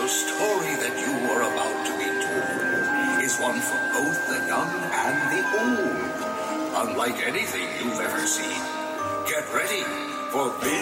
The story that you are about to be told is one for both the young and the old. Unlike anything you've ever seen. Get ready for Big